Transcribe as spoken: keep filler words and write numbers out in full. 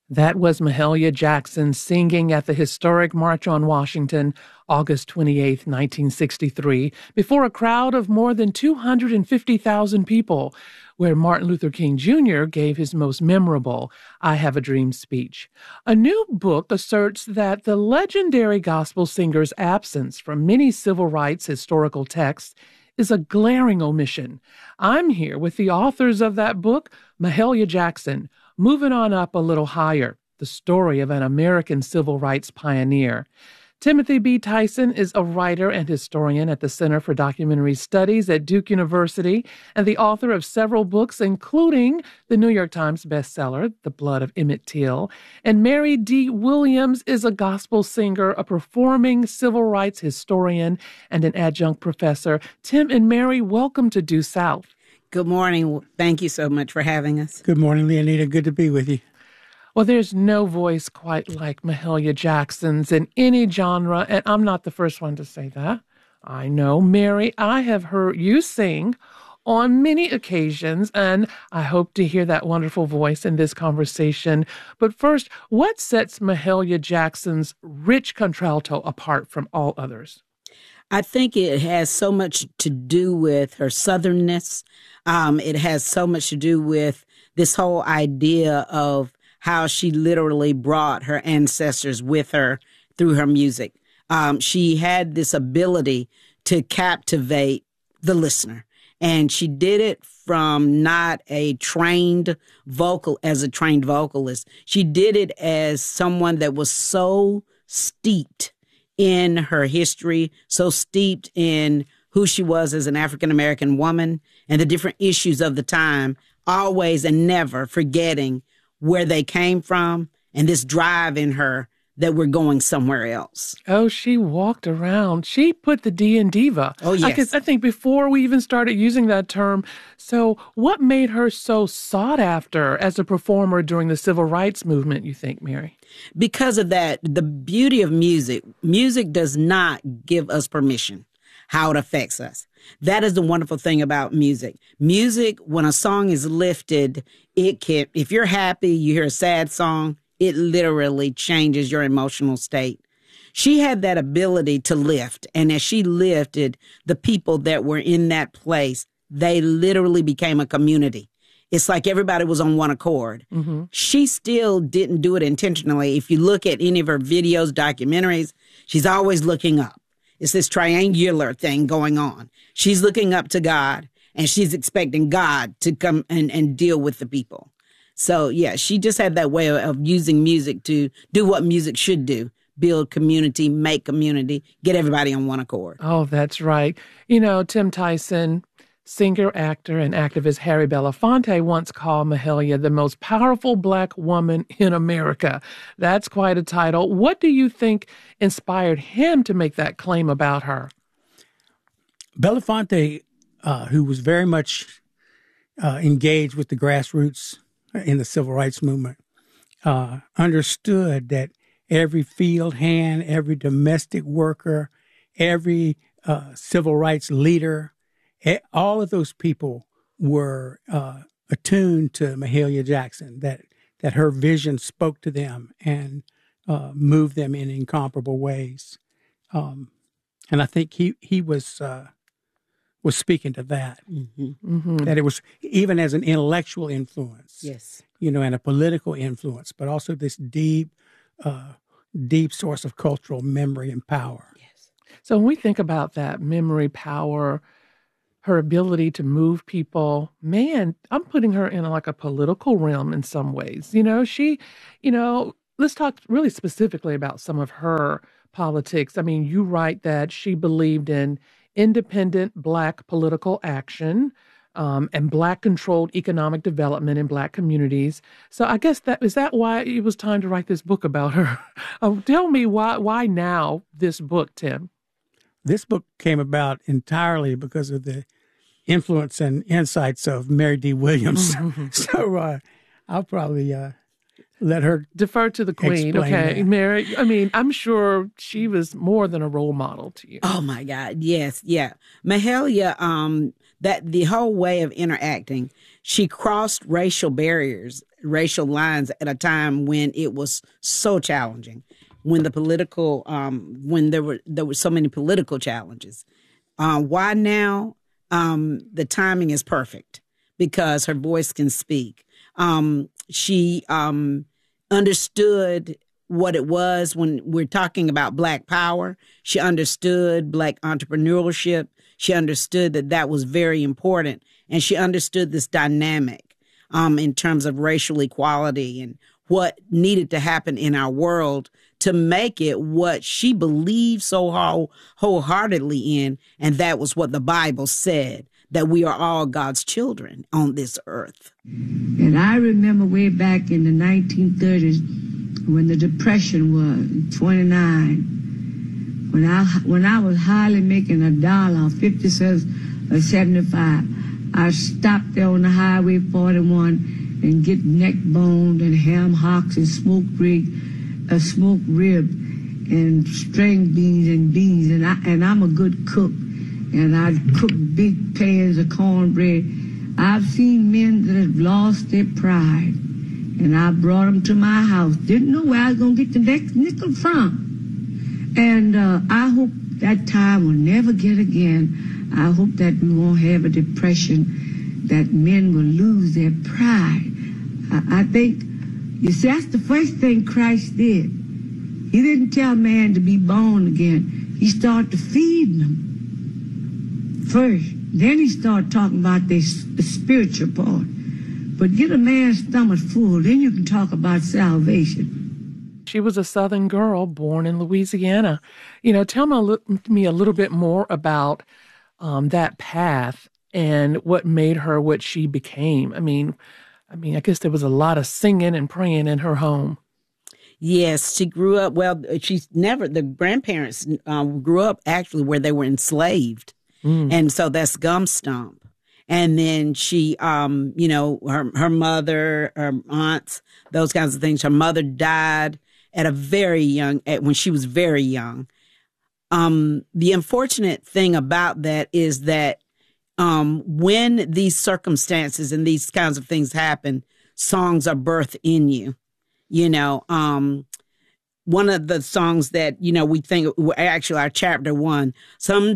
That was Mahalia Jackson singing at the historic March on Washington, August twenty-eighth, nineteen sixty-three, before a crowd of more than two hundred fifty thousand people, where Martin Luther King Junior gave his most memorable I Have a Dream speech. A new book asserts that the legendary gospel singer's absence from many civil rights historical texts is a glaring omission. I'm here with the authors of that book, Mahalia Jackson, moving on up a little higher, the story of an American civil rights pioneer. Timothy B. Tyson is a writer and historian at the Center for Documentary Studies at Duke University and the author of several books, including the New York Times bestseller, The Blood of Emmett Till. And Mary D. Williams is a gospel singer, a performing civil rights historian, and an adjunct professor. Tim and Mary, welcome to Due South. Good morning. Thank you so much for having us. Good morning, Leonida. Good to be with you. Well, there's no voice quite like Mahalia Jackson's in any genre, and I'm not the first one to say that. I know. Mary, I have heard you sing on many occasions, and I hope to hear that wonderful voice in this conversation. But first, what sets Mahalia Jackson's rich contralto apart from all others? I think it has so much to do with her southernness. Um, it has so much to do with this whole idea of how she literally brought her ancestors with her through her music. Um, she had this ability to captivate the listener. And she did it from not a trained vocal, as a trained vocalist. She did it as someone that was so steeped in her history, so steeped in who she was as an African-American woman and the different issues of the time, always and never forgetting where they came from and this drive in her that we're going somewhere else. Oh, she walked around. She put the D in diva. Oh, yes. I, guess, I think before we even started using that term. So what made her so sought after as a performer during the civil rights movement, you think, Mary? Because of that, the beauty of music, music does not give us permission how it affects us. That is the wonderful thing about music. Music, when a song is lifted, it can, if you're happy, you hear a sad song, it literally changes your emotional state. She had that ability to lift. And as she lifted, the people that were in that place, they literally became a community. It's like everybody was on one accord. Mm-hmm. She still didn't do it intentionally. If you look at any of her videos, documentaries, she's always looking up. It's this triangular thing going on. She's looking up to God, and she's expecting God to come and, and deal with the people. So, yeah, she just had that way of, of using music to do what music should do. Build community, make community, get everybody on one accord. Oh, that's right. You know, Tim Tyson, singer, actor, and activist Harry Belafonte once called Mahalia the most powerful Black woman in America. That's quite a title. What do you think inspired him to make that claim about her? Belafonte, uh, who was very much uh, engaged with the grassroots in the civil rights movement, uh, understood that every field hand, every domestic worker, every uh, civil rights leader, all of those people were uh, attuned to Mahalia Jackson, that that her vision spoke to them and uh, moved them in incomparable ways. Um, and I think he he was uh, was speaking to that, mm-hmm. Mm-hmm. that it was even as an intellectual influence, yes, you know, and a political influence, but also this deep, uh, deep source of cultural memory and power. Yes. So when we think about that memory, power, her ability to move people, man, I'm putting her in like a political realm in some ways. You know, she, you know, let's talk really specifically about some of her politics. I mean, you write that she believed in independent Black political action um, and Black-controlled economic development in Black communities. So I guess that is that why it was time to write this book about her? uh, tell me why why now this book, Tim? This book came about entirely because of the influence and insights of Mary D. Williams. so uh, I'll probably uh, let her defer to the queen. Okay, that. Mary. I mean, I'm sure she was more than a role model to you. Oh my God, yes, yeah. Mahalia, um, that the whole way of interacting, she crossed racial barriers. racial lines at a time when it was so challenging, when the political, um, when there were there were so many political challenges. Uh, why now? Um, the timing is perfect because her voice can speak. Um, she um, understood what it was when we're talking about Black power. She understood Black entrepreneurship. She understood that that was very important. And she understood this dynamic um, in terms of racial equality and what needed to happen in our world to make it what she believed so whole, wholeheartedly in. And that was what the Bible said, that we are all God's children on this earth. And I remember way back in the nineteen thirties when the Depression was, twenty-nine, when I, when I was hardly making a dollar, fifty cents or seventy-five, I stopped there on the Highway forty-one and get neck boned and ham hocks and smoked rig, a smoked rib and string beans and beans. And I and I'm a good cook, and I cook big pans of cornbread. I've seen men that have lost their pride, and I brought them to my house. Didn't know where I was gonna get the next nickel from. And uh, I hope that time will never get again. I hope that we won't have a depression, that men will lose their pride. I, I think, you see, that's the first thing Christ did. He didn't tell man to be born again. He started feeding them first. Then he started talking about the spiritual part. But get a man's stomach full, then you can talk about salvation. She was a Southern girl born in Louisiana. You know, tell me a, li- me a little bit more about um, that path and what made her what she became. I mean, I mean, I guess there was a lot of singing and praying in her home. Yes, she grew up, well, she's never, the grandparents um, grew up actually where they were enslaved. Mm. And so that's Gum Stump. And then she, um, you know, her, her mother, her aunts, those kinds of things. Her mother died at a very young, at, when she was very young. Um, the unfortunate thing about that is that um, when these circumstances and these kinds of things happen, songs are birthed in you. You know, um, one of the songs that, you know, we think, actually our chapter one, some